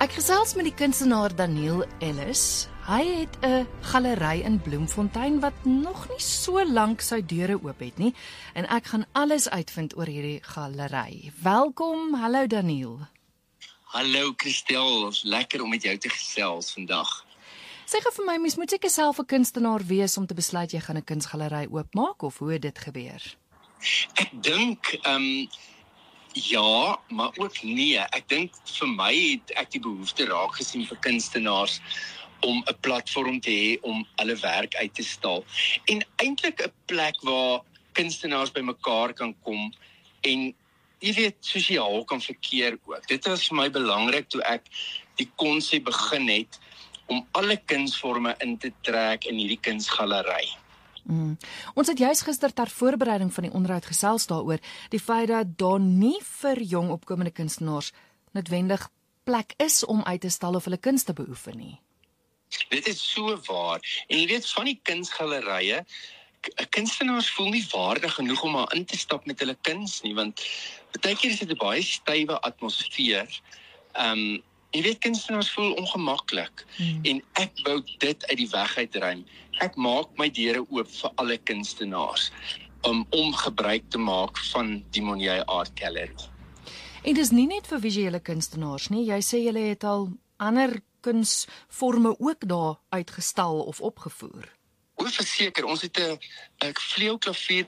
Ek gesels met die kunstenaar Daniel Ellis. Hy het 'n galery in Bloemfontein wat nog nie so lank sy deure oop het nie, en ek gaan alles uitvind oor hierdie galery. Welkom, hallo Daniel. Hallo Christel, ons lekker om met jou te gesels vandag. Sê gou vir my, mens moet seker self 'n kunstenaar wees om te besluit jy gaan 'n kunsgalery oopmaak, of hoe het dit gebeur? Ek dink, ja, maar ook nee. Ek dink vir my het ek die behoefte raak gesien vir kunstenaars om 'n platform te hê om hulle werk uit te stal. En eintlik 'n plek waar kunstenaars bymekaar kan kom en jy weet, sosiaal kan verkeer ook. Dit was vir my belangrik toe ek die konsep begin het om alle kunsvorme in te trek in hierdie kunsgalery. Ons het juis gister ter voorbereiding van die onderhoud gesels daaroor die feit dat daar nie vir jong opkomende kunstenaars noodwendig plek is om uit te stal of hulle kuns te beoefen nie. Dit is so waar. En jy weet, van die kunsgalerye, kunstenaars voel nie waardig genoeg om maar in te stap met hulle kuns nie, want baie keer is dit 'n baie stywe atmosfeer. Jy weet, kunstenaars voel ongemaklik. En ek wou dit uit die weg uitruim. Ek maak my deure oop vir alle kunstenaars om gebruik te maak van die Monjay Art Gallery. En dis nie net vir visuele kunstenaars nie. Jy sê julle het al ander kunsvorme ook daar uitgestal of opgevoer. Verseker, ons het 'n vleuelklavier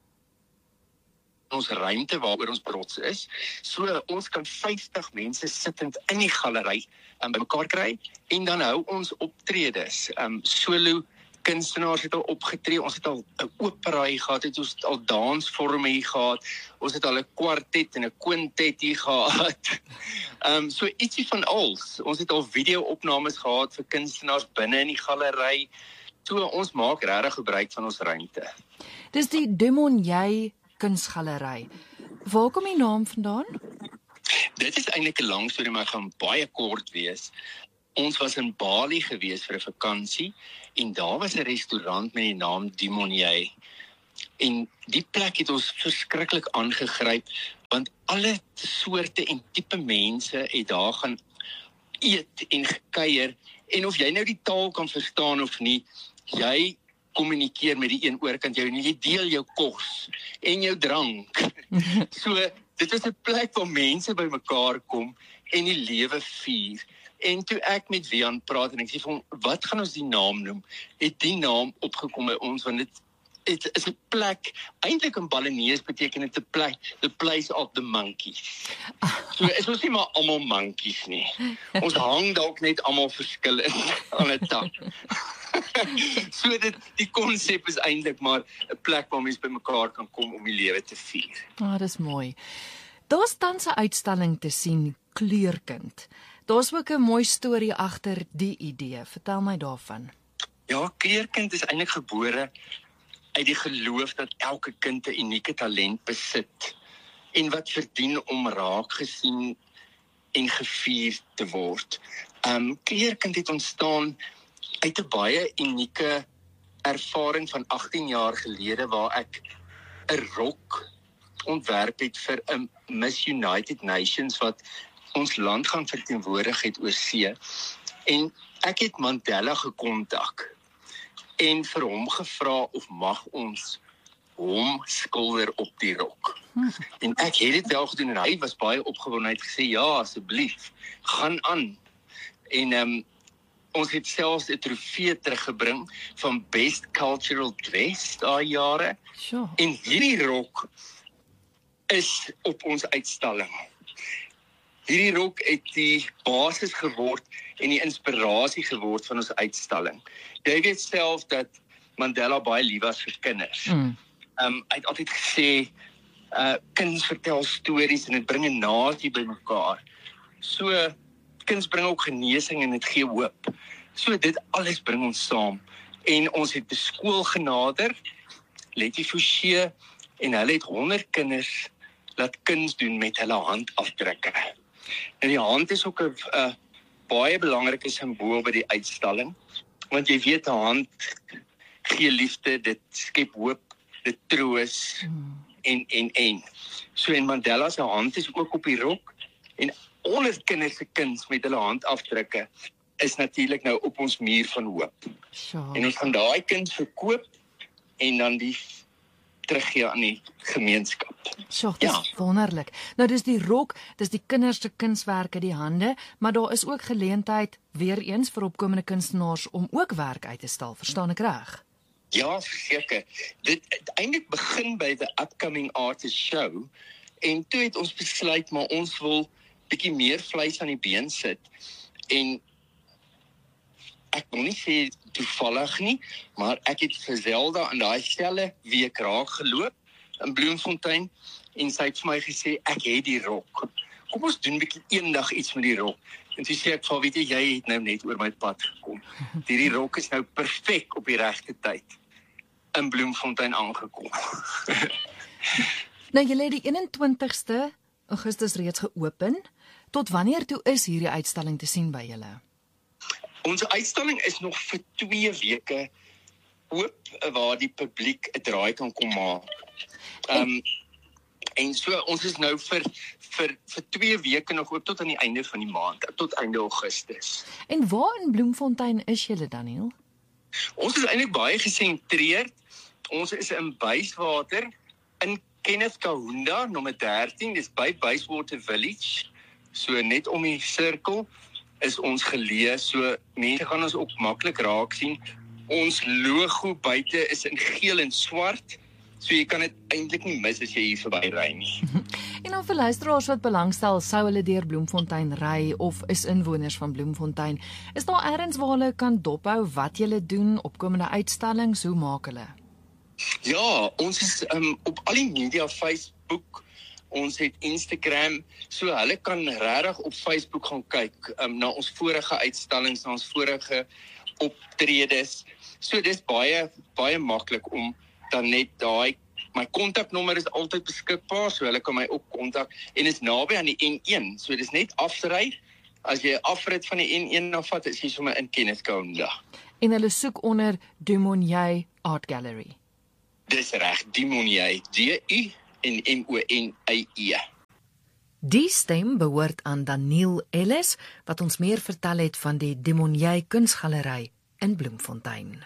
in ons ruimte waaroor ons trots is. So ons kan 50 mense sittend in die galery bymekaar kry, en dan hou ons optredes. Solo kunstenaars het al opgetree, ons het al 'n opera hier gehad, ons het al dansvorme hier gehad, ons het al 'n kwartet en 'n kwintet hier gehad. So ietsie van alles. Ons het al video-opnames gehad vir kunstenaars binne in die galery. So ons maak regtig gebruik van ons ruimte. Dis die De Monjay Kunsgalery. Waar kom die naam vandaan? Dit is eintlik 'n lang storie, maar gaan baie kort wees. Ons was in Bali gewees vir 'n vakansie, en daar was 'n restaurant met die naam De Monjay. En die plek het ons verskriklik aangegryp, want alle soorte en tipe mense het daar gaan eet en gekuier, en of jy nou die taal kan verstaan of nie, jy kommunikeer met die een oorkant jou, en jy deel jou kos en jou drank. So, dit is 'n plek waar mense bymekaar kom en die lewe vier. En toe ek met Wian praat en ek sê vir hom, wat gaan ons die naam noem? Het die naam opgekom by ons, want dit is 'n plek, eintlik in Balinese beteken dit 'n plek, the place of the monkeys. So is ons nie maar almal monkeys nie. Ons hang dalk net almal verskillend aan 'n tak. So die konsep is eintlik maar 'n plek waar mense bymekaar kan kom om die lewe te vier. Dis mooi. Daar's tans 'n uitstalling te sien, Kleurkind. Daar's ook 'n mooi storie agter die idee. Vertel my daarvan. Ja, Kleurkind is eintlik gebore uit die geloof dat elke kind 'n unieke talent besit en wat verdien om raak gesien en gevier te word. Kleurkind het ontstaan uit 'n baie unieke ervaring van 18 jaar gelede, waar ek 'n rok ontwerp het vir 'n Miss United Nations wat ons land gaan verteenwoordig het oor see. En ek het Mandela gekontak en vir hom gevra of mag ons hom skilder op die rok. En ek het dit wel gedoen, en hy was baie opgewonde. Hy het gesê, ja, asseblief, gaan aan. En ons het selfs 'n trofee teruggebring van Best Cultural Dress daai jare. Sure. En hierdie rok is op ons uitstalling. Hierdie rok het die basis geword en die inspirasie geword van ons uitstalling. Jy weet self dat Mandela baie lief was vir kinders. Hy het altyd gesê, kinders vertel stories en dit bring 'n nasie bymekaar. So, kinders bring ook genesing en dit gee hoop. So, dit alles bring ons saam. En ons het 'n skool genader, Letty Fouché, en hulle het 100 kinders laat kuns doen met hulle handafdrukke. En die hand is ook 'n baie belangrike simbool by die uitstalling, want jy weet, 'n hand gee liefde, dit skep hoop, dit troos en. So en Mandela se hand is ook op die rok, en 100 kinders se kuns met hulle handafdrukke is natuurlik nou op ons muur van hoop. Sjoe. En ons gaan daai kuns verkoop en dan die teruggee aan die gemeenskap. Sjoe, dis wonderlik. Nou dis die rok, dis die kinders se kunswerke, die hande, maar daar is ook geleentheid weer eens vir opkomende kunstenaars om ook werk uit te stal, verstaan ek reg? Ja, seker. Dit eintlik begin by the upcoming artist show en toe het ons besluit maar ons wil bietjie meer vleis aan die been sit en ek wil nie sê toevallig nie, maar ek het vir Zelda in daai selfde week raak geloop in Bloemfontein en sy het vir my gesê ek het die rok. Kom ons doen bietjie eendag iets met die rok. En toe sê ek vir weet jy het nou net oor my pad gekom. Hierdie rok is nou perfek op die regte tyd in Bloemfontein aangekom. Nou julle het die 21ste Augustus reeds geopen. Tot wanneer toe is hierdie uitstalling te sien by julle? Ons uitstalling is nog vir 2 weke oop waar die publiek 'n draai kan kom maak. En so ons is nou vir 2 weke nog oop tot aan die einde van die maand, tot einde Augustus. En waar in Bloemfontein is julle, Daniel? Ons is eintlik baie gesentreerd. Ons is in Buyswater in Kenneth Kaunda, nommer 13, dis by Buyswater Village. So net om die sirkel is ons geleë, so mense gaan ons ook maklik raak sien. Ons logo buite is in geel en swart, so jy kan dit eintlik nie mis as jy hier verby ry nie. En dan vir luisteraars wat belangstel, sou hulle deur Bloemfontein ry of is inwoners van Bloemfontein, is daar ergens waar hulle kan dophou wat julle doen, opkomende uitstallings, hoe maak hulle? Ja, ons is op al die media, Facebook, ons het Instagram, so hulle kan regtig op Facebook gaan kyk na ons vorige uitstallings, na ons vorige optredes. So dis baie maklik om dan net my kontaknommer is altyd beskikbaar, so hulle kan my ook kontak en is naby aan die N1, so dis net afry. As jy 'n afrit van die N1 afvat, is jy sommer in Kenneth Kaunda. En hulle soek onder Dumonier Art Gallery. Dis reg, Dumonier, D-U-M-O-N-I-E. Die stem behoort aan Daniel Ellis, wat ons meer vertel het van die Dumonier Kunsgalery in Bloemfontein.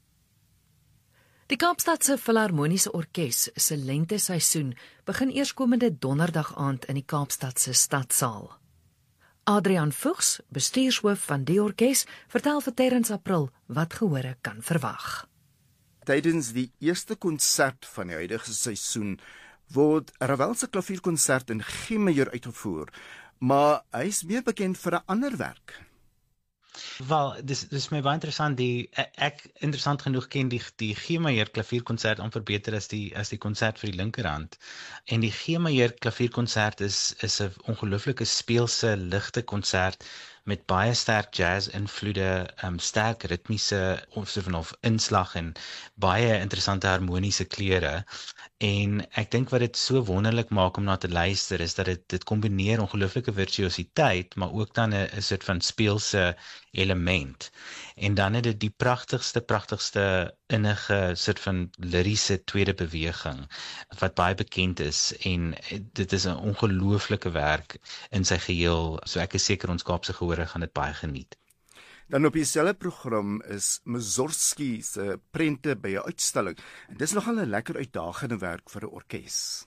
Die Kaapstadse Filharmoniese Orkees se lenteseisoen begin eerskomende donderdag aand in die Kaapstadse Stadsaal. Adrian Fuchs, bestuurshoof van die orkes, vertel vir Terrence April wat gehore kan verwag. Tydens die eerste konsert van die huidige seisoen word Ravel se klavierkonsert in G majeur uitgevoer, maar hy is meer bekend vir 'n ander werk. Wel, dis my baie interessant. Ek interessant genoeg ken die G majeur klavierkonsert amper beter as die konsert vir die linkerhand. En die G majeur klavierkonsert is 'n ongelooflike speelse, ligte konsert met baie sterk jazz-invloede, sterk ritmiese of inslag en baie interessante harmoniese kleure. En ek dink wat dit so wonderlik maak om na te luister is dat dit kombineer ongelooflike virtuositeit, maar ook dan 'n soort van speelse element. En dan het dit die pragtigste innige soort van liriese tweede beweging wat baie bekend is, en dit is 'n ongelooflike werk in sy geheel, so ek is seker ons Kaapse gehore gaan dit baie geniet. Dan op dieselfde program is Mussorgsky se prente by 'n uitstalling. En dis nogal 'n lekker uitdagende werk vir 'n orkes.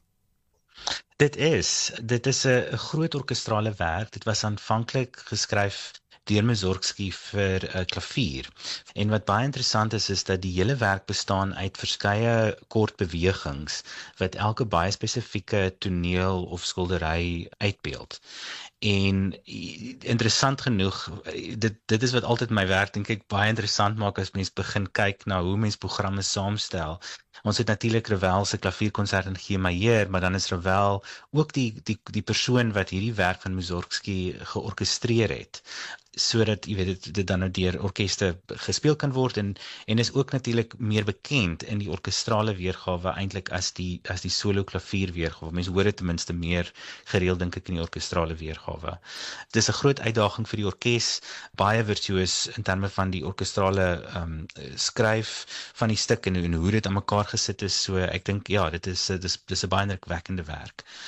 Dit is 'n groot orkestrale werk. Dit was aanvanklik geskryf deur Mussorgsky vir 'n klavier. En wat baie interessant is dat die hele werk bestaan uit verskeie kort bewegings wat elke baie spesifieke toneel of skildery uitbeeld. En interessant genoeg, dit is wat altyd my werk dink ek baie interessant maak as mens begin kyk na hoe mens programme saamstel. Ons het natuurlik Ravel se klavierkonsert in G majeur, maar dan is Ravel ook die persoon wat hierdie werk van Mussorgsky georkestreer het, sodat jy weet dit dan nou deur orkeste gespeel kan word en is ook natuurlik meer bekend in die orkestrale weergawe eintlik as die solo klavier weergawe. Mense hoor dit ten minste meer gereeld dink ek in die orkestrale weergawe. Dit is 'n groot uitdaging vir die orkes, baie virtuoos in terme van die orkestrale skryf van die stuk en hoe dit aan mekaar gesit is. So ek dink ja, dit is 'n baie indrukwekkende werk.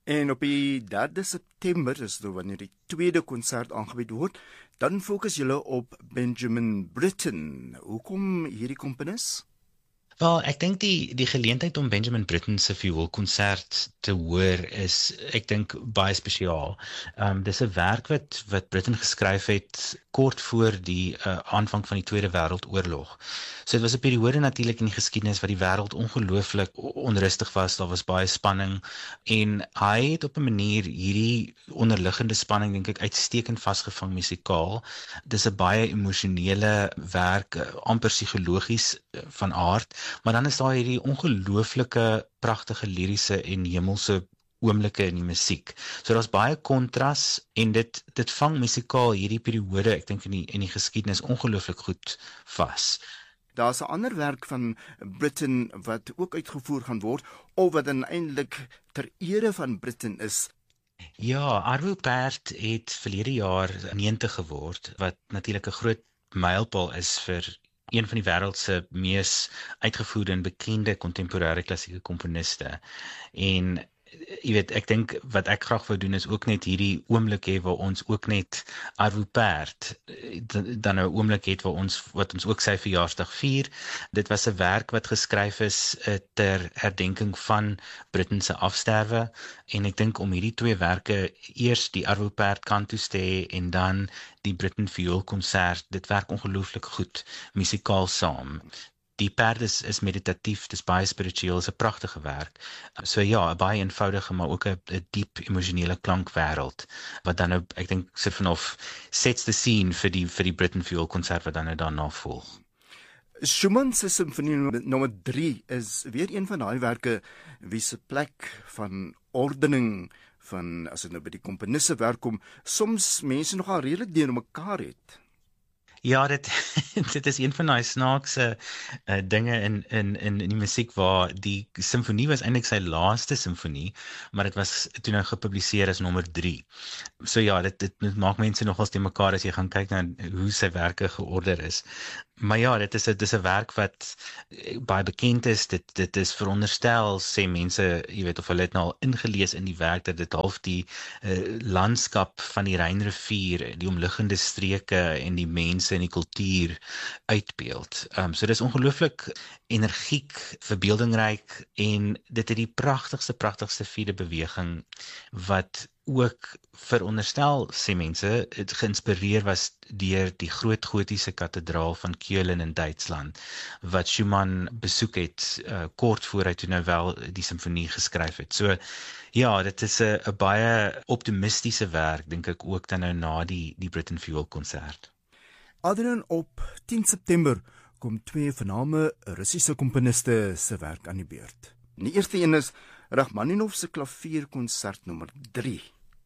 En op die 3de September is dit wanneer die tweede konsert aangebied word, dan fokus julle op Benjamin Britten. Hoekom hierdie komponis? Wel, ek dink die geleentheid om Benjamin Britten se vioolkonsert te hoor is, ek dink, baie spesiaal. Dis 'n werk wat Britten geskryf het kort voor die aanvang van die Tweede Wêreldoorlog. So dit was 'n periode natuurlik in die geskiedenis wat die wêreld ongelooflik onrustig was, daar was baie spanning en hy het op 'n manier hierdie onderliggende spanning dink ek uitstekend vasgevang musikaal. Dis 'n baie emosionele werk, amper psigologies van aard, maar dan is daar hierdie ongelooflike pragtige liriese en hemelse oomblikke in die musiek. So daar's baie kontras en dit vang musikaal hierdie periode, ek dink in die geskiedenis ongelooflik goed vas. Daar's 'n ander werk van Britten wat ook uitgevoer gaan word, of wat dan eintlik ter ere van Britten is. Ja, Arvo Pärt het verlede jaar 90 geword, wat natuurlik 'n groot mylpaal is vir een van die wêreld se mees uitgevoerde en bekende kontemporêre klassieke komponiste. En jy weet, ek dink wat ek graag wou doen is ook net hierdie oomblik hê waar ons ook net Arvo Pärt dan 'n oomblik het wat ons ook sy verjaarsdag vier. Dit was 'n werk wat geskryf is ter herdenking van Britten se afsterwe en ek dink om hierdie twee werke eers die Arvo Pärt kantus te hê en dan die Britten vioolkonsert, dit werk ongelooflik goed musikaal saam. Die Pärt is meditatief, dis baie spiritueel, is 'n pragtige werk. So ja, 'n baie eenvoudige maar ook 'n diep emosionele klankwêreld wat dan nou ek dink sit vanaf sets the scene vir die Britten vioolkonsert wat dan nou daarna volg. Schumann se simfonie nommer 3 is weer een van daai werke wie se plek van ordening van as dit nou by die komponiste werk kom, soms mense nogal redelik deur mekaar het. Ja, dit is een van daai snaakse dinge in die musiek waar die simfonie was eintlik sy laaste simfonie, maar dit was toe nou gepubliseer as nommer 3. So ja, dit maak mense nogals te mekaar as jy gaan kyk na hoe sy werke georder is. Maar ja, dit is 'n werk wat baie bekend is. Dit is veronderstel, sê mense, jy weet of hulle het nou al ingelees in die werk dat dit half die landskap van die Rynrivier, die omliggende streke en die mense en die kultuur uitbeeld. So dis ongelooflik energiek, verbeeldingryk en dit het die pragtigste vierde beweging wat ook veronderstel, sê mense, het geïnspireer was deur die groot gotiese kathedraal van Keulen in Duitsland, wat Schumann besoek het kort voor hy toe nou wel die simfonie geskryf het. So ja, dit is 'n baie optimistiese werk, dink ek ook dan nou na die Britten vioolkonsert. Adrian, op 10 September kom twee vername Russiese komponiste se werk aan die beurt. Die eerste een is Rachmaninov se klavierkonsert nommer 3.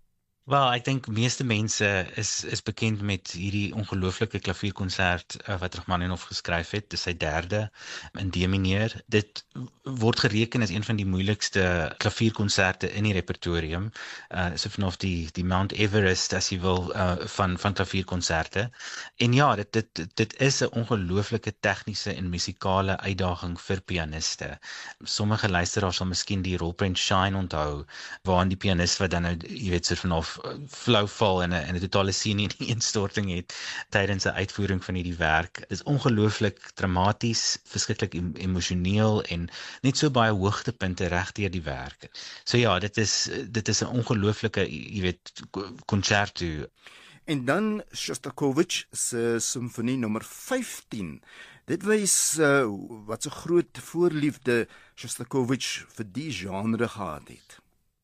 Wel, ek dink meeste mense is bekend met hierdie ongelooflike klavierkonsert wat Rachmaninov geskryf het. Dis sy derde in D-mineur. Dit word gereken as een van die moeilikste klavierkonserte in die repertorium. So vanaf die Mount Everest, as jy wil, van klavierkonserte. En ja, dit is 'n ongelooflike tegniese en musikale uitdaging vir pianiste. Sommige luisteraars sal miskien die rolprent Shine onthou, waarin die pianist wat dan nou, jy weet, so vanaf flou val en 'n totale scene in instorting het tydens 'n uitvoering van hierdie werk. Dit is ongelooflik dramaties, verskriklik emosioneel en net so baie hoogtepunte reg deur die werk. So ja, dit is 'n ongelooflike, jy weet, concerto. En dan Shostakovich se simfonie nommer 15. Dit wys wat so groot voorliefde Shostakovich vir die genre gehad het.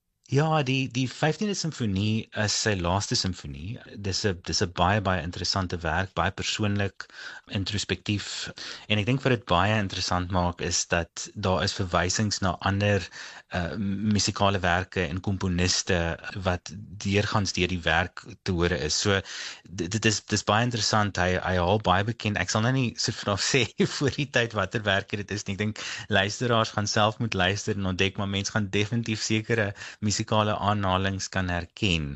Ja, die 15de simfonie is sy laaste simfonie. Dis 'n baie interessante werk, baie persoonlik, introspektief. En ek dink wat dit baie interessant maak is dat daar is verwysings na ander musikale werke en komponiste wat deurgangs deur die werk te hore is. So dit is baie interessant. Hy haal baie bekend. Ek sal nou nie so vanaf sê voor die tyd watter werke dit is nie. Ek dink luisteraars gaan self moet luister en ontdek, maar mense gaan definitief sekere musikale aanhalings kan herken.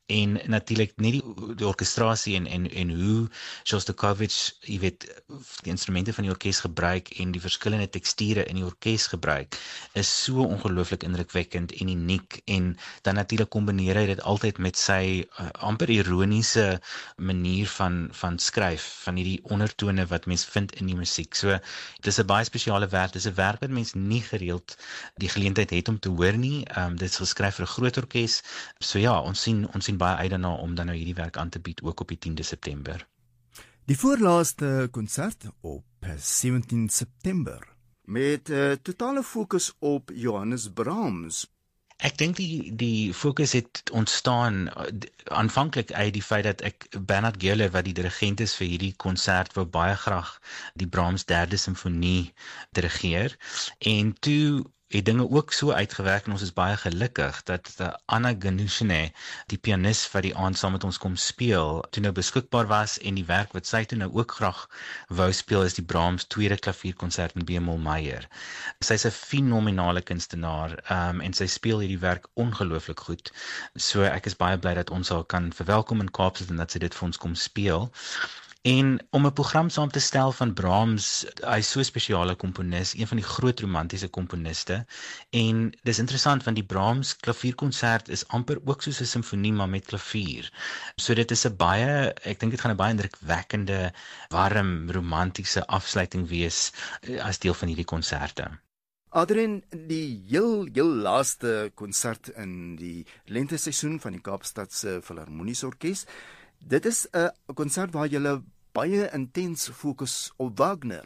En natuurlik net die orkestrasie en hoe Shostakovich, jy weet, die instrumente van die orkes gebruik en die verskillende teksture in die orkes gebruik, is so ongelooflik indrukwekkend en uniek, en dan natuurlik kombineer hy dit altyd met sy amper ironiese manier van skryf, van hierdie ondertone wat mens vind in die musiek. So, dit is 'n baie spesiale werk, dit is 'n werk wat mens nie gereeld die geleentheid het om te hoor nie. Dit is geskryf vir 'n groot orkes. So ja, ons sien baie uit daarna om dan nou hierdie werk aan te bied, ook op die 10de September. Die voorlaaste konsert op 17 September met totale fokus op Johannes Brahms. Ek dink die fokus het ontstaan aanvanklik uit die feit dat Bernhard Gerle, wat die dirigent is vir hierdie konsert, wou baie graag die Brahms 3de simfonie dirigeer, en toe het dinge ook so uitgewerk en ons is baie gelukkig dat Anna Ganushine, die pianis wat die aand saam met ons kom speel, toe nou beskikbaar was, en die werk wat sy toe nou ook graag wou speel is die Brahms 2de klavierkonsert in B-mol Meyer. Sy's 'n fenominale kunstenaar en sy speel hierdie werk ongelooflik goed. So ek is baie bly dat ons haar kan verwelkom in Kaapstad en dat sy dit vir ons kom speel. En om 'n program saam te stel van Brahms, hy is so 'n spesiale komponis, een van die groot romantiese komponiste, en dis interessant want die Brahms klavierkonsert is amper ook soos 'n simfonie maar met klavier. So dit is ek dink dit gaan 'n baie indrukwekkende, warm, romantiese afsluiting wees as deel van hierdie konserte. Adrian, die heel laaste konsert in die lenteseisoen van die Kaapstadse Filharmoniese Orkees. Dit is 'n konsert waar jy baie intens fokus op Wagner.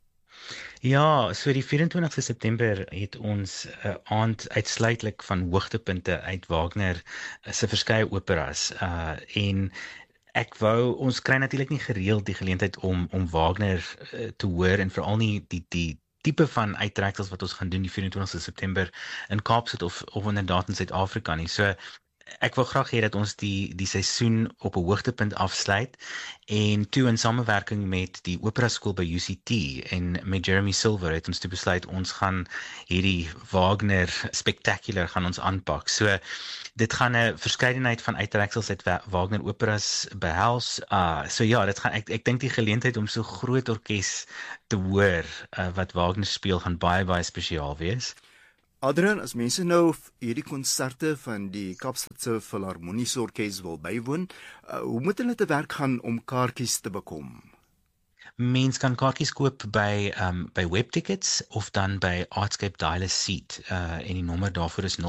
Ja, so die 24 September het ons 'n aand uitsluitlik van hoogtepunte uit Wagner se verskeie operas. En ons kry natuurlik nie gereeld die geleentheid om Wagner te hoor, en veral nie die tipe van uittreksels wat ons gaan doen die 24 September in Kaapstad of inderdaad in Suid-Afrika nie. So ek wil graag hê dat ons die seisoen op 'n hoogtepunt afsluit, en toe in samewerking met die opera skool by UCT en met Jeremy Silver het ons toe besluit ons gaan hierdie Wagner spectacular gaan ons aanpak. So dit gaan 'n verskeidenheid van uittreksels uit Wagner operas behels. So ja, dit gaan ek dink die geleentheid om so groot orkes te hoor wat Wagner speel gaan baie spesiaal wees. Adrian, as mense nou hierdie konserte van die Kaapstadse Filharmoniese Orkees wil bywoon, hoe moet hulle te werk gaan om kaartjies te bekom? Mens kan kaartjies koop by Webtickets of dan by Artscape Dial a Seat, en die nommer daarvoor is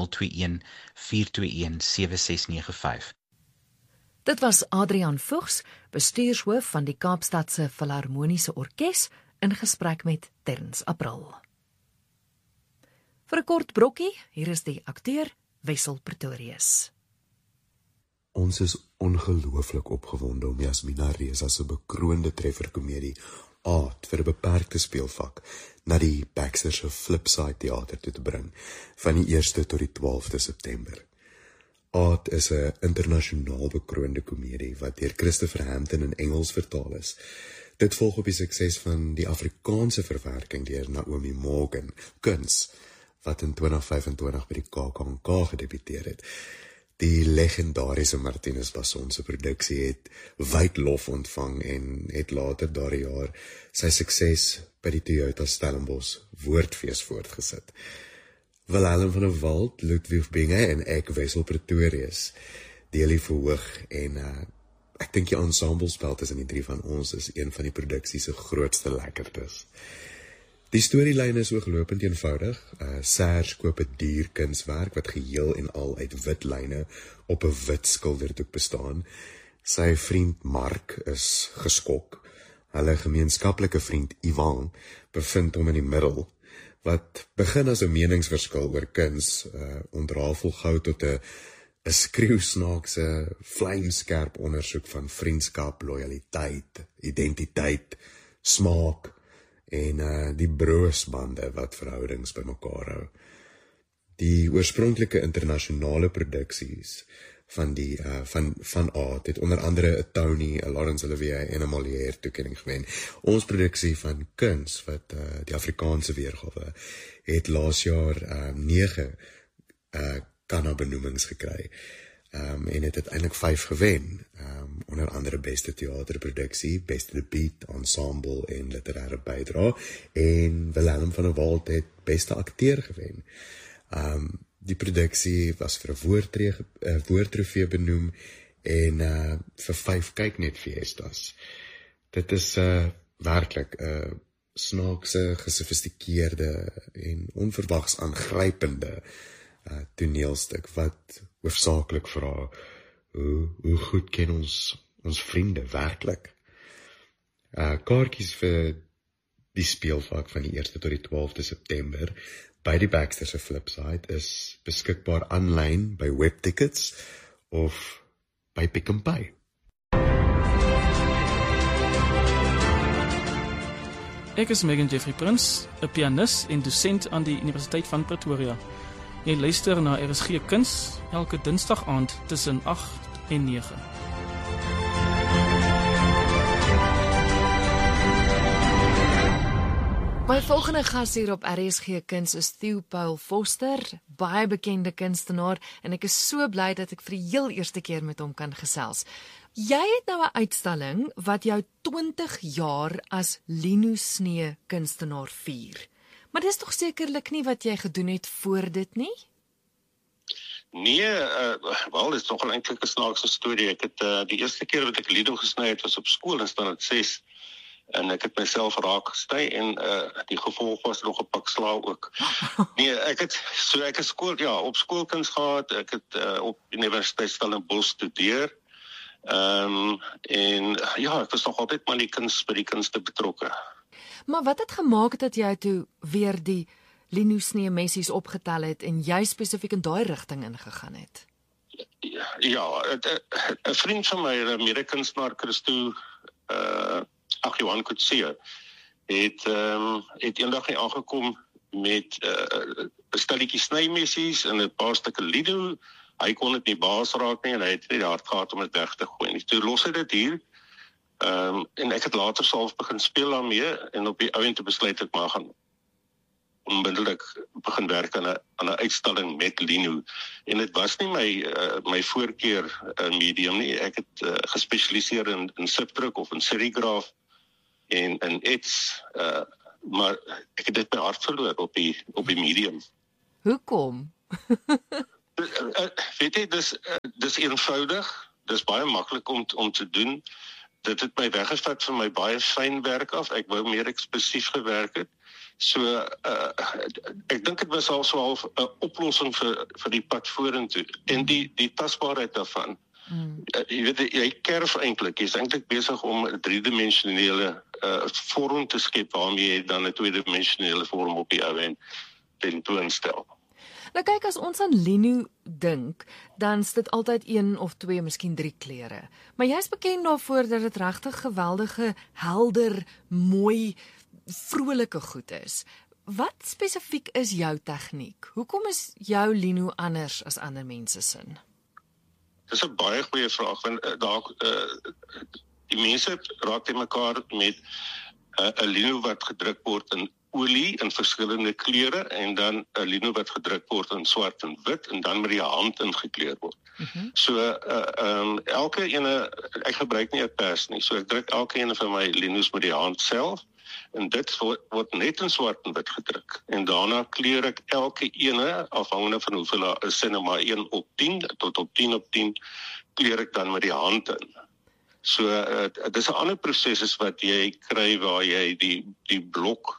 021-421-7695. Dit was Adrian Voegs, bestuurshoof van die Kaapstadse Filharmoniese Orkees, in gesprek met Terns April. Vir 'n kort brokkie, hier is die akteur Wessel Pretorius. Ons is ongelooflik opgewonde om Jasmina Reza se bekroonde trefferkomedie Aard vir 'n beperkte speelvak na die Baxter se Flipside Theater toe te bring van die 1ste tot die 12de September. Aard is 'n internasionaal bekroonde komedie wat deur Christopher Hampton in Engels vertaal is. Dit volg op die sukses van die Afrikaanse verwerking deur Naomi Morgan, Kuns, wat in 2025 by die KAKNK gedebuteer het. Die legendariese Martinus Basson se produksie het wyd lof ontvang en het later daardie jaar sy sukses by die Toyota Stellenbosch Woordfees voortgesit. Wilhelm van der Walt, Ludwig Binge en ek, Wessel Pretorius, deel die verhoog, en ek dink die ensemblespel tussen die drie van ons is een van die produksie se grootste lekkertes. Die storielyn is ooglopend eenvoudig. Serge koop 'n duur kunswerk wat geheel en al uit wit lyne op 'n wit skilderdoek bestaan. Sy vriend Mark is geskok. Hulle gemeenskaplike vriend Ivan bevind hom in die middel, wat begin as 'n meningsverskil oor kuns, ontrafel gou tot 'n skreeusnaakse, vlamskerp ondersoek van vriendskap, lojaliteit, identiteit, smaak en die broosbande wat verhoudings bymekaar hou. Die oorspronklike internasionale produksies van Aard het onder andere 'n Tony, 'n Laurence Olivier en 'n Molière toekenning gewen. Ons produksie van Kuns, wat die Afrikaanse weergawe, het laas jaar 9 Kanna benoemings gekry. en het uiteindelik 5 gewen, onder andere beste theaterproduksie, beste debuut, ensemble en literaire bydra, en Willem van der Walt het beste akteur gewen. Die produksie was vir 'n woordtrofee benoem en vir 5 kyknet fiestas. Dit is werklik 'n snaakse, gesofistikeerde en onverwags aangrypende toneelstuk wat hoofsaaklik vra hoe goed ken ons vriende werklik. Kaartjies vir die speelvak van die 1ste tot die 12de September by die Baxter se Flipside is beskikbaar aanlyn by Webtickets of by Pick n Pay. Ek is Megan Jeffrey Prins, 'n pianis en dosent aan die Universiteit van Pretoria. Jy luister na RSG Kuns elke Dinsdag aand tussen 8 en 9. My volgende gas hier op RSG Kuns is Theo Paul Foster, baie bekende kunstenaar, en ek is so bly dat ek vir die heel eerste keer met hom kan gesels. Jy het nou 'n uitstalling wat jou 20 jaar as Lino Snee kunstenaar vier. Maar dis tog sekerlik nie wat jy gedoen het voor dit nie? Nee, wel, dit is toch eintlik 'n snaakse storie. Ek het die eerste keer wat ek Lido gesny het was op skool in standaard 6 en ek het myself raak gesny en die gevolg was nog 'n pak slaag ook. Nee, ek het skool, ja, op skoolkuns gehad. Ek het op Universiteit Stellenbosch studeer. En ja, ek was nog altyd maar by die kunste betrokke. Maar wat het gemaak dat jy toe weer die Lino Snee messies opgetel het en jy spesifiek in daai rigting ingegaan het? Ja, 'n vriend van my, 'n mede-kunstenaar, Christo Johan Kutse, het eendag hier aangekom met 'n stelletjie snymessies en 'n paar stukke Lido. Hy kon dit nie baas raak nie en hy het nie die hart gehad om dit weg te gooi nie. Toe los hy dit hier. En ek het later self begin speel daarmee en op die ouend te besluit ek maar gaan onmiddellik begin werk aan 'n uitstalling met Lino. En dit was nie my voorkeur medium nie. Ek het gespesialiseer in subdruk of in serigraaf en in ets, maar ek het dit my hart verloor op die medium. Hoekom? Weet jy, dis eenvoudig, dis baie maklik om te doen. Dit het my weggevat van my baie fyn werk af. Ek wou meer ekspressief gewerk het. So ek dink dit was al so half 'n oplossing vir die pad vorentoe en die tasbaarheid daarvan. Jy weet, jy kerf eintlik, jy's eintlik besig om 'n driedimensionele vorm te skep waarmee jy dan 'n tweedimensionele vorm op die ou en tentoonstel. Nou kyk, as ons aan Lino dink, dan is dit altyd 1 of 2, miskien 3 kleure. Maar jy is bekend daarvoor dat dit regtig geweldige, helder, mooi, vrolike goed is. Wat spesifiek is jou tegniek? Hoekom is jou Lino anders as ander mense se? Dis 'n baie goeie vraag, want die mense raak te mekaar met 'n Lino wat gedruk word in olie in verskillende kleure en dan 'n Lino wat gedruk word in swart en wit en dan met die hand ingekleur word. So elke ene, ek gebruik nie 'n pers nie, so ek druk elke ene van my Linos met die hand self en dit word net in swart en wit gedruk. En daarna kleur ek elke ene afhangende van hoeveel daar is, sê nou maar 1 op 10 tot op 10 op 10 kleur ek dan met die hand in. So dit is 'n ander proses as wat jy kry waar jy die blok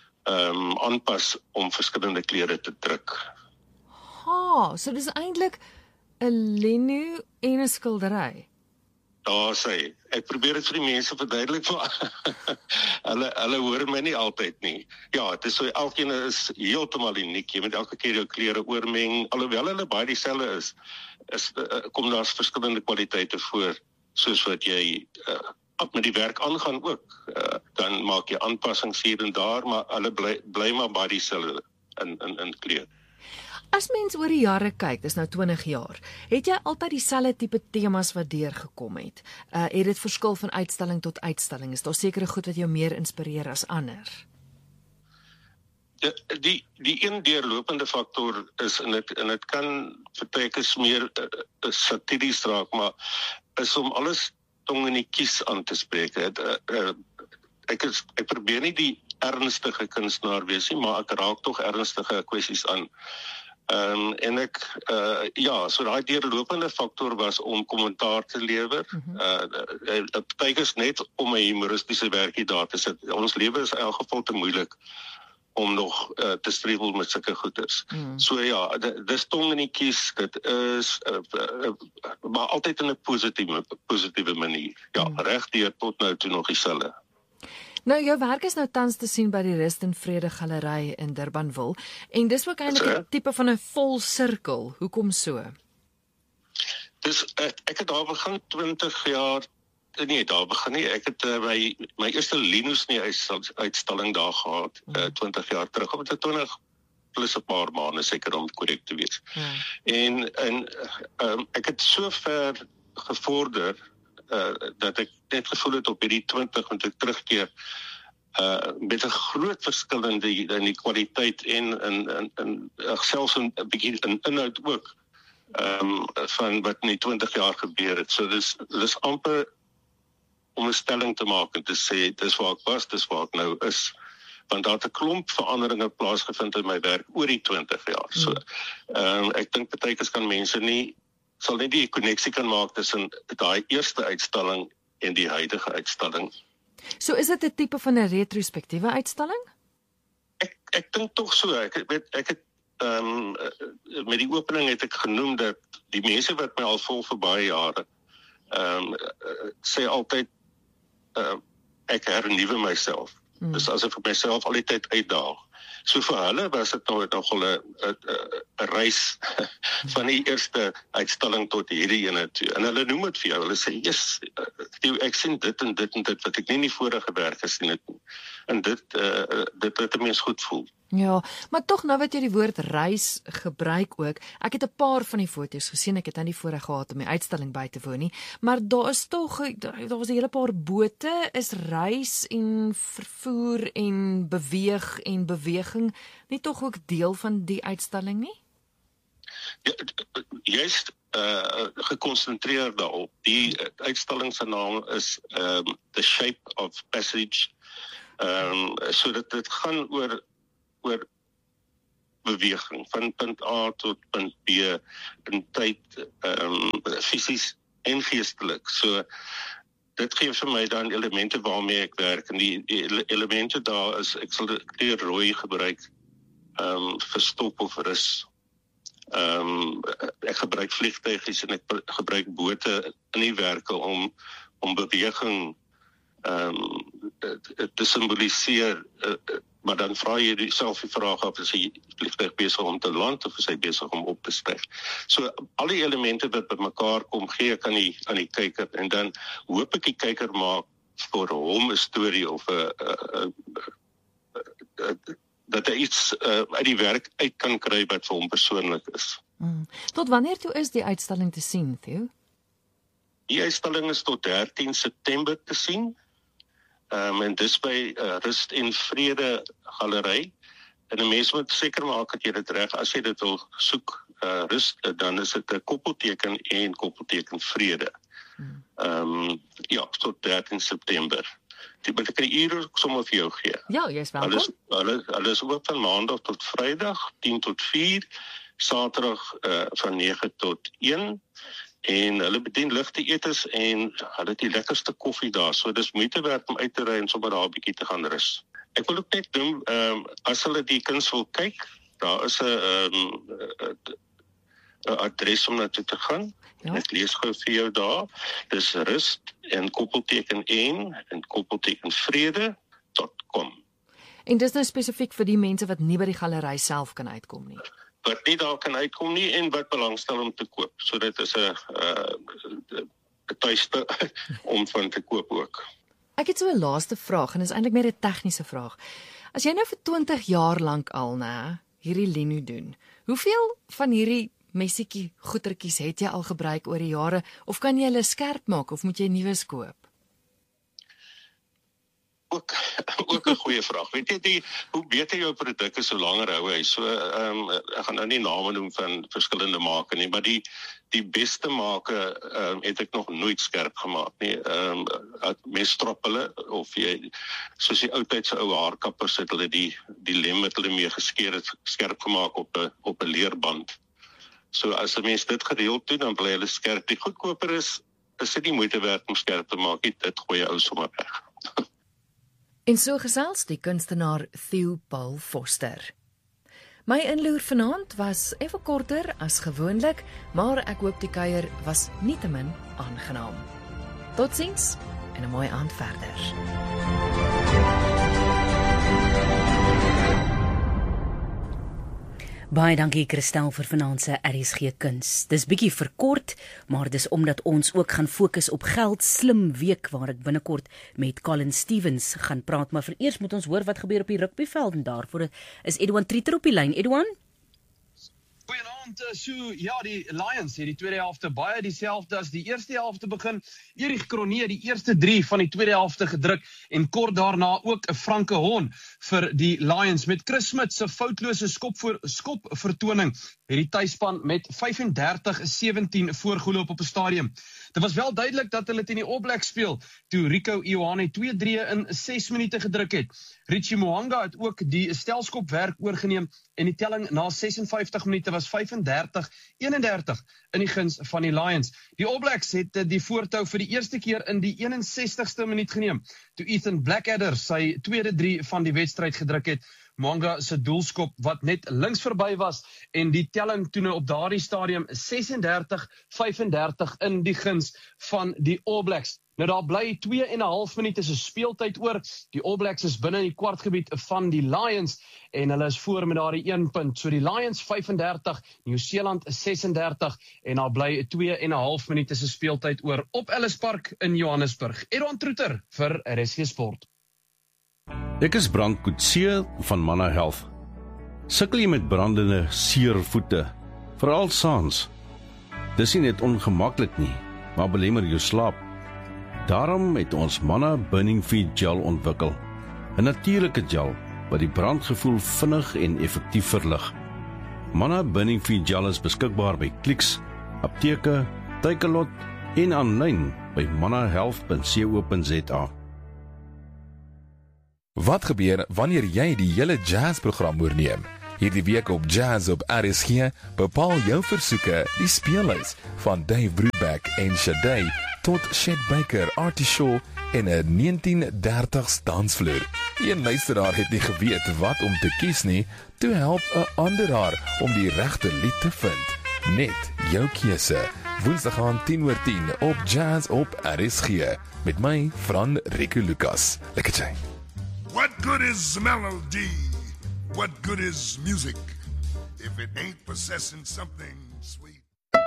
aanpas om verskillende kleure te druk. So dis eintlik 'n Lino en 'n skildery. Daar sê, ek probeer dit vir die mense verduidelik, maar hulle hoor my nie altyd nie. Ja, dit is so, elkeen is heeltemal uniek. Jy moet elke keer jou kleure oormeng, alhoewel hulle baie dieselfde is kom daar verskillende kwaliteite voor, soos wat jy met die werk aangaan ook. Dan maak jy aanpassings hier en daar, maar hulle bly maar baie dieselfde in kleur. As mens oor die jare kyk, dis nou 20 jaar, het jy altyd dieselfde tipe temas wat deurgekom het? Het dit verskil van uitstalling tot uitstalling? Is daar sekere goed wat jou meer inspireer as ander? Die een deurlopende faktor is en dit kan partykeer meer satiries raak, maar is om alles tong in die kies aan te spreek. Ek probeer nie die ernstige kunstenaar wees nie, maar ek raak tog ernstige kwessies aan. En ek so daai deurlopende faktor was om kommentaar te lewer. Partykeer is net om 'n humoristiese werkie daar te sit. Ons lewe is in elk geval te moeilik om nog te strevel met sulke goeders. So ja, dis tong in die kies, dit is maar altyd in 'n positiewe manier. Ja, regdeur tot nou toe nog dieselfde. Nou, jou werk is nou tans te sien by die Rust en Vrede Galery in Durbanville, en dis ook eintlik 'n tipe van 'n vol sirkel. Hoekom so? Dis ek het daar begin 20 jaar daar begin nie. Ek het my eerste Linus nie uitstalling daar gehad 20 jaar terug, of 20 plus 'n paar maande seker om korrek te wees. En ek het so ver gevorder dat ek net gevoel het op hierdie 20 moet ek terugkeer met 'n groot verskil in die kwaliteit en selfs 'n bietjie in inhoud ook van wat in die 20 jaar gebeur het. So dis amper om 'n stelling te maak en te sê dis waar ek was, dis waar ek nou is. Want daar het 'n klomp veranderinge plaasgevind in my werk oor die 20 jaar. So ek dink partykeer kan mense sal nie die koneksie kan maak tussen daai eerste uitstalling en die huidige uitstalling. So is dit 'n tipe van 'n retrospektiewe uitstalling? Ek dink tog so. Ek het met die opening het ek genoem dat die mense wat my al volg vir baie jare sê altyd ek hernuwe myself. Dus asof ek myself al die tyd uitdaag. So vir hulle was dit nogal 'n reis van die eerste uitstalling tot hierdie ene toe. En hulle noem dit vir jou. Hulle sê, "Yes, ek sien dit en dit en dit wat ek nie in die vorige werk gesien het nie." En dit laat 'n mens goed voel. Ja, maar tog nou wat jy die woord reis gebruik ook. Ek het 'n paar van die foto's gesien. Ek het nou nie voorreg gehad om die uitstalling by te woon nie, maar daar was 'n hele paar bote. Is reis en vervoer en beweeg en beweging nie tog ook deel van die uitstalling nie? Ja, juist gekonsentreer daarop. Die uitstalling se naam is The Shape of Passage. So dit gaan oor beweging van punt A tot punt B in tyd, fisies en geestelik. So dit gee vir my dan elemente waarmee ek werk, en die elemente daar is, ek sal die kleur rooi gebruik vir stop of rus. Ek gebruik vliegtuigies en ek gebruik bote in die werke om beweging te simboliseer, maar dan vra jy jouself die vraag af, is hy vliegtuig besig om te land of is hy besig om op te styg? So al die elemente wat by mekaar kom, gee ek aan die kyker, en dan hoop ek die kyker maak vir hom 'n storie of dat hy iets uit die werk uit kan kry wat vir hom persoonlik is. Tot wanneer toe is die uitstalling te sien, Theo? Die uitstalling is tot 13 September te sien. En dis by Rust en Vrede Galery. En 'n mens moet seker maak dat jy dit reg, as jy dit wil soek, Rust, dan is dit 'n koppelteken en koppelteken Vrede. Tot 13 September. Die moet ek 'n uur sommer vir jou gee. Ja, jy is welkom. Hulle is oop van Maandag tot Vrydag, 10 tot 4, Saterdag van 9 tot 1. En hulle bedien ligte etes en hulle het die lekkerste koffie daar. So dis moeite werd om uit te ry en sommer daar 'n bietjie te gaan rus. Ek wil ook net doen, as hulle die kuns wil kyk, daar is 'n adres om na toe te gaan. Ja. Ek lees gou vir jou daar. Dis Rust en koppelteken en koppelteken vrede.com. En dis nou spesifiek vir die mense wat nie by die galery self kan uitkom nie. Wat nie daar kan uitkom nie en wat belangstel om te koop. So dit is 'n tuiste om van te koop ook. Ek het so 'n laaste vraag en is eintlik meer 'n tegniese vraag. As jy nou vir 20 jaar lank al hierdie lino doen, hoeveel van hierdie messietjie goetertjies het jy al gebruik oor die jare, of kan jy hulle skerp maak of moet jy nuus koop? ook 'n goeie vraag. Weet jy, hoe beter jou produk is, hoe langer hou hy. So, ek gaan nou nie name noem van verskillende make nie, maar die beste make het ek nog nooit skerp gemaak nie. Mens strop hulle, of jy, soos die oudtydse ou haarkappers, het hulle die lem met hulle mee geskeer het, skerp gemaak op 'n leerband. So as 'n mens dit gereeld doen, dan bly hulle skerp. Die goedkoper is dit nie moeite werd om skerp te maak nie, dit gooi jy ou sommer weg. En so gesels die kunstenaar Theo Paul Foster. My inloer vanaand was effe korter as gewoonlik, maar ek hoop die kuier was nietemin aangenaam. Totsiens en 'n mooi aand verder. Baie dankie Christel vir vanaand se RSG Kuns. Dis bietjie verkort, maar dis omdat ons ook gaan fokus op Geld Slim Week waar ek binnekort met Colin Stevens gaan praat, maar vereers moet ons hoor wat gebeur op die rugbyveld en daarvoor is Edouan Trieter op die lyn. Edouan? Goeienaand, ja, die Lions het die tweede helfte baie dieselfde as die eerste helfte begin. Erich Cronje die eerste 3 van die tweede helfte gedruk en kort daarna ook 'n franke hon vir die Lions met Chris Smith se foutlose skop vertoning het die tuisspan met 35-17 voorgeloop op 'n stadium. Dit was wel duidelik dat hulle teen die All Blacks speel toe Rico Ioane 2-3 in 6 minute gedruk het. Richie Mo'unga het ook die stelskopwerk oorgeneem en die telling na 56 minute was 35-31 in die guns van die Lions. Die All Blacks het die voortou vir die eerste keer in die 61ste minuut geneem toe Ethan Blackadder sy tweede 3 van die wedstryd gedruk het. Mo'unga se doelskop wat net links verby was en die telling toe op daardie stadium 36-35 in die guns van die All Blacks. Nou daar bly 2,5 minute se speeltyd oor. Die All Blacks is binne die kwartgebied van die Lions en hulle is voor met daardie 1 punt. So die Lions 35, Nieu-Seeland 36 en daar bly 2,5 minute se speeltyd oor op Ellis Park in Johannesburg. Edouan Trieter vir RSG Sport. Ek is Brand Coetzee van Manna Health. Sukkel jy met brandende seer voete, veral saans? Dis nie net ongemaklik nie, maar belemmer jou slaap. Daarom het ons Manna Burning Feet Gel ontwikkel. 'n natuurlike gel wat die brandgevoel vinnig en effektief verlig. Manna Burning Feet Gel is beskikbaar by Clicks, apteke, Takealot en aanlyn by mannahealth.co.za. Wat gebeur wanneer jy die hele jazzprogram oorneem? Hierdie week op Jazz op RSG bepaal jou versoeke die speellys van Dave Brubeck en Sade tot Chet Baker, Artie Shaw en 'n 1930s dansvloer. Een luisteraar het nie geweet wat om te kies nie, toe help 'n ander haar om die regte lied te vind. Net jou keuse. Woensdag aan 10:10 op Jazz op RSG met my Fran Rico Lucas. Lekker tjie. What good is melody? What good is music if it ain't possessing something sweet?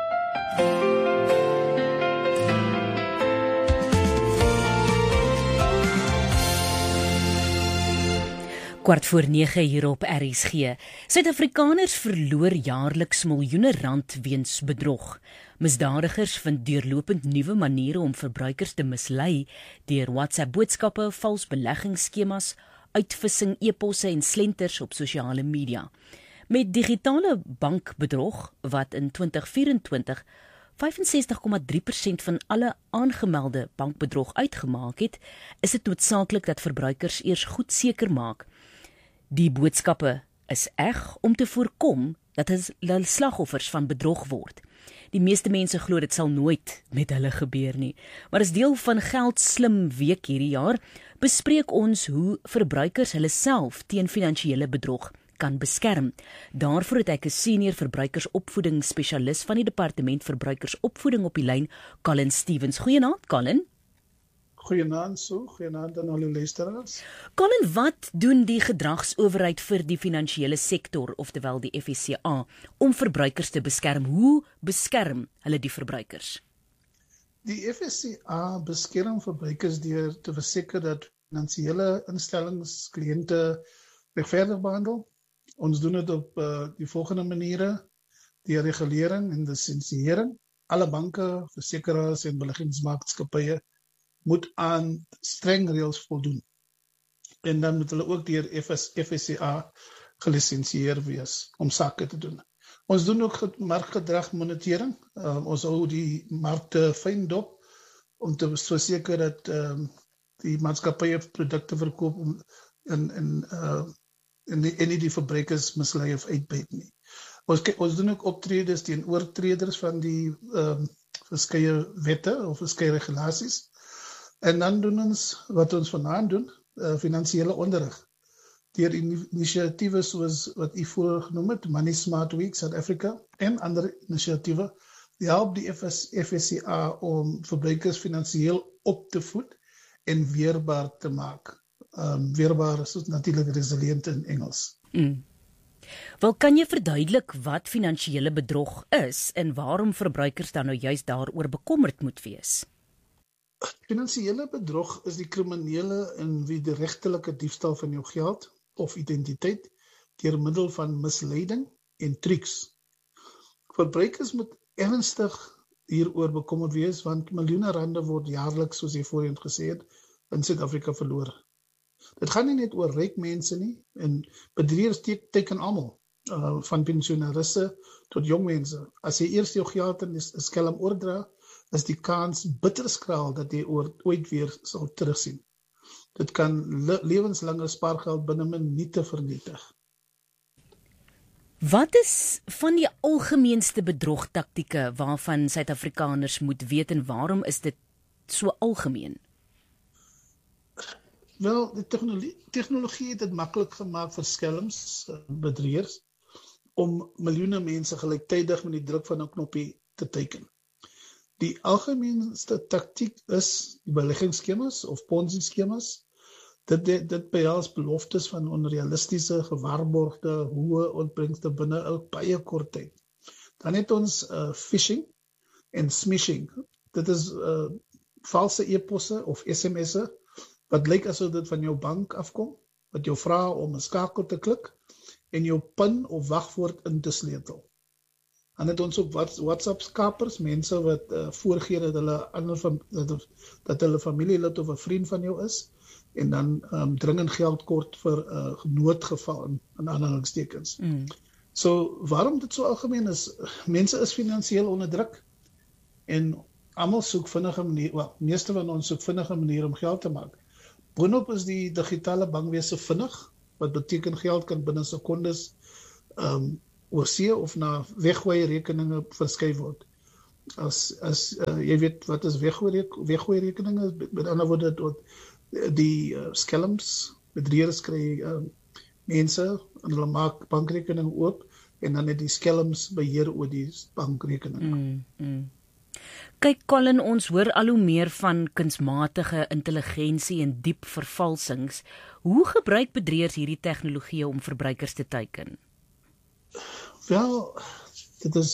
Kwart voor 9 hier op RSG. Suid-Afrikaners verloor jaarliks miljoene rand weens bedrog. Misdadigers vind deurlopend nuwe maniere om verbruikers te mislei deur WhatsApp-boodskappe, vals beleggingsskemas, uitvissing, e-posse en slenters op sosiale media. Met digitale bankbedrog wat in 2024 65,3% van alle aangemelde bankbedrog uitgemaak het, is dit noodsaaklik dat verbruikers eers goed seker maak die boodskappe is eg om te voorkom dat hulle slagoffers van bedrog word. Die meeste mense glo dit sal nooit met hulle gebeur nie. Maar as deel van Geld Slim Week hierdie jaar, bespreek ons hoe verbruikers hulle self teen finansiële bedrog kan beskerm. Daarvoor het ek 'n senior verbruikersopvoedingsspesialis van die Departement Verbruikersopvoeding op die lyn, Colin Stevens. Goeienaand, Colin. Goeienaand aan al die luisteraars. Colin, wat doen die gedragsowerheid vir die finansiële sektor, oftewel die FSCA, om verbruikers te beskerm? Hoe beskerm hulle die verbruikers? Die FSCA beskerm verbruikers deur te verseker dat finansiële instellings kliënte regverdig behandel. Ons doen dit op die volgende maniere: die regulering en lisensiering. Alle banke, versekeraars en beleggingsmaatskappye moet aan streng reëls voldoen. En dan moet hulle ook deur FSCA gelisensieer wees om sake te doen. Ons doen ook markgedragmonitering. Ons hou die markte fyn dop om te verseker dat die maatskappye produkte verkoop en nie die verbruikers mislei of uitbuit nie. Ons doen ook optredes teen oortreders van die verskeie wette of verskeie regulasies. En dan doen ons wat ons vanaand doen, finansiële onderrig. Deur inisiatiewe soos wat u vroeër genoem het, Money Smart Week South Africa en ander inisiatiewe, die help die FSCA om verbruikers finansiëel op te voed en weerbaar te maak. Weerbaar is natuurlik resilient in Engels. Wel, kan jy verduidelik wat finansiële bedrog is en waarom verbruikers dan nou juist daaroor bekommerd moet wees? Finansiële bedrog is die kriminele en wederregtelike diefstal van jou geld of identiteit deur middel van misleiding en trucs. Verbruikers moet ernstig hieroor bekommerd wees, want miljoene rande word jaarliks, soos jy voorheen gesê het, in Suid-Afrika verloor. Dit gaan nie net oor ryk mense nie, en bedrieërs teken almal, van pensionerisse tot jong mense. As jy eers jou geld in 'n skelm oordra, is die kans bitter skraal dat jy ooit weer sal terugsien. Dit kan lewenslange spaargeld binne minute vernietig. Wat is van die algemeenste bedrogtaktieke waarvan Suid-Afrikaners moet weet en waarom is dit so algemeen? Wel, die tegnologie het dit maklik gemaak vir skelms, bedrieërs, om miljoene mense gelyktydig met die druk van 'n knoppie te teiken. Die algemeenste taktiek is die beleggingsskemas of Ponzi-skemas. Dit behels beloftes van onrealistiese, gewaarborgde, hoë opbrengste binne 'n baie kort tyd. Dan het ons phishing en smishing. Dit is valse e-posse of SMS'e wat lyk asof dit van jou bank afkom, wat jou vra om 'n skakel te klik en jou PIN of wagwoord in te sleutel. Dan het ons ook WhatsApp-skapers, mense wat voorgee dat hulle familielid of 'n vriend van jou is, en dan dringend geld kort vir noodgeval in aanhalingstekens. So, waarom dit so algemeen is? Mense is finansiëel onder druk en almal soek vinnige maniere, meeste van ons soek vinnige maniere om geld te maak. Boonop is die digitale bankwese vinnig, wat beteken geld kan binne sekondes oor see of na weggooi rekeninge verskuif word. As jy weet wat is weggooi rekeninge, met ander woorde die skelms, bedrieërs kry mense en hulle maak bankrekening oop en dan het die skelms beheer oor die bankrekening. Kyk Colin, ons hoor al hoe meer van kunsmatige intelligensie en diep vervalsings. Hoe gebruik bedrieërs hierdie tegnologie om verbruikers te teiken? Wel, dit is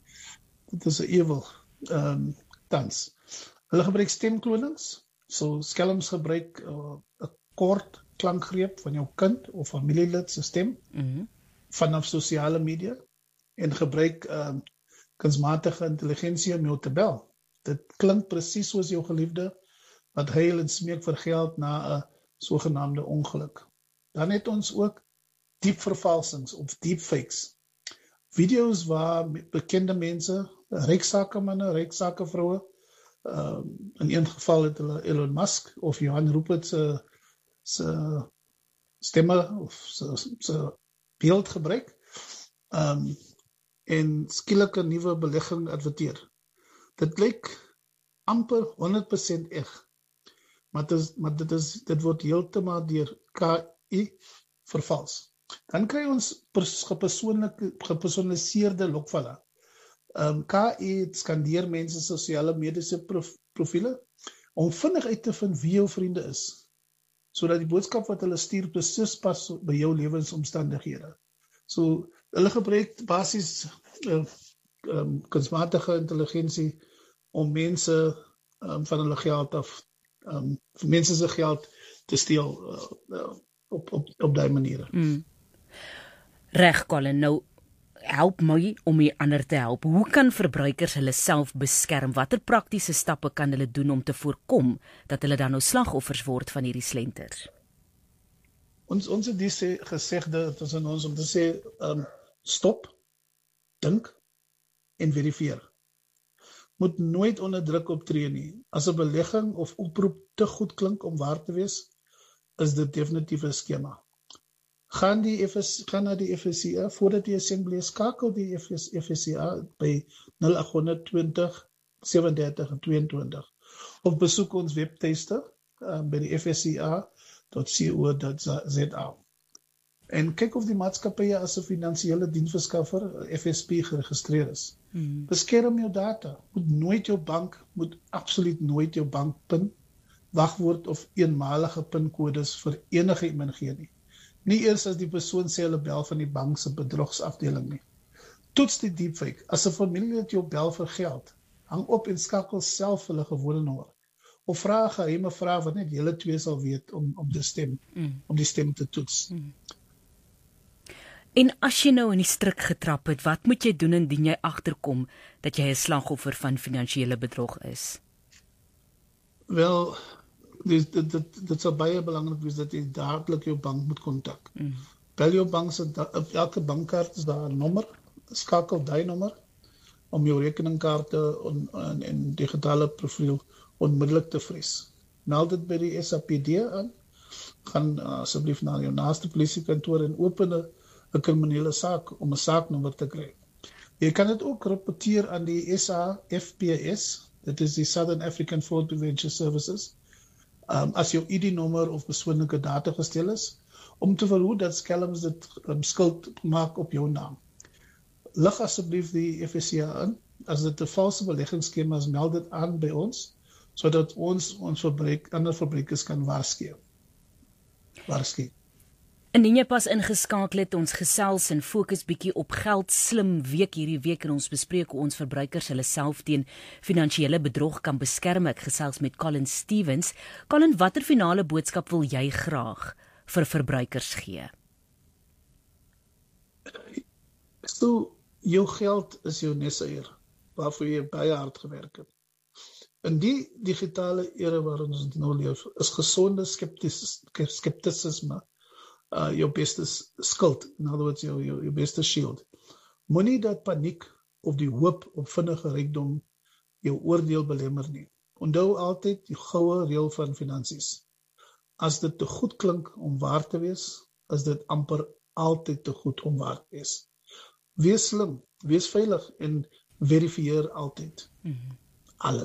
'n ewel tans. Hulle gebruik stemklonings. So skelms gebruik 'n kort klankgreep van jou kind of familielid se stem vanaf sosiale media en gebruik kunsmatige intelligensie om jou te bel. Dit klink presies soos jou geliefde wat huil en smeek vir geld na 'n sogenaamde ongeluk. Dan het ons ook diepvervalsings of deepfakes. Video's waar bekende mense, ryk sakemanne, ryk sakevroue, in een geval het hulle Elon Musk of Johan Rupert se stemme of se beeld gebruik en skielik 'n nuwe belegging adverteer. Dit lyk amper 100% eg, maar dit word heeltemal deur KI vervals. Dan kry ons gepersonaliseerde lokvalle. KI skandeer mense sosiale mediese profiele om vinnig uit te vind wie jou vriende is, sodat die boodskap wat hulle stuur presies pas by jou lewensomstandighede. So, hulle gebruik basies kunsmatige intelligensie om mense van hulle geld af, mense se geld te steel op daai maniere. Reg, Colin, nou help my om die ander te help. Hoe kan verbruikers hulle self beskerm? Watter praktiese stappe kan hulle doen om te voorkom dat hulle dan nou slagoffers word van hierdie slenters? Ons het die gesegde tussen ons om te sê, stop, dink en verifieer. Moet nooit onder druk optree nie. As 'n belegging of oproep te goed klink om waar te wees, is dit definitief 'n skema. Gaan na die FSCA, voordat die assemblee skakel die FSCA by 0800 20 37 en 22, of besoek ons webtuiste by die fsca.co.za en kyk of die maatskappye as 'n finansiële diensverskaffer, FSP, geregistreer is. Beskerm jou data. Moet absoluut nooit jou bankpin, wagwoord of eenmalige pinkodes vir enige iemand gee nie. Nie eers as die persoon sê hulle bel van die bank se bedrogsafdeling nie. Toets die deepfake. As 'n familie het jou bel vir geld, hang op en skakel self hulle gewone nommer. Of vra 'n geheime vraag wat net julle twee sal weet om die stem te toets. En as jy nou in die struik getrap het, wat moet jy doen indien jy agterkom dat jy 'n slagoffer van finansiële bedrog is? Wel, dit sal baie belangrik wees dat jy dadelik jou bank moet kontak. Bel jou bank, op elke bankkaart is daar 'n nommer, skakel daai nommer om jou rekeningkaarte en digitale profiel onmiddellik te vries. Meld dit by die SAPD aan, gaan asseblief na jou naaste polisiekantoor en open 'n kriminele saak om 'n saaknommer te kry. Jy kan dit ook rapporteer aan die SAFPS, dit is die Southern African Fraud Prevention Services, as jou ID-nommer of persoonlike data gesteel is, om te verhoed dat skelms dit skuld maak op jou naam. Lig asseblief die FSCA in, as dit 'n valse beleggingsskema is, meld dit aan by ons, sodat ons ander verbruikers kan waarsku. Indien jy pas ingeskakel het, ons gesels en fokus bietjie op geld slim week hierdie week en ons bespreek hoe ons verbruikers hulle self teen finansiële bedrog kan beskerm. Ek gesels met Colin Stevens. Colin, watter finale boodskap wil jy graag vir verbruikers gee? So, jou geld is jou neseier, waarvoor jy baie hard gewerk het. In die digitale era waarin ons nou leef, is gesonde skeptisisme jou beste skild, in other words, jou beste shield. Moenie dat paniek of die hoop op vinnige rykdom jou oordeel belemmer nie. Onthou altyd die goue reël van finansies. As dit te goed klink om waar te wees, is dit amper altyd te goed om waar te wees. Wees slim, wees veilig en verifieer altyd. Alles.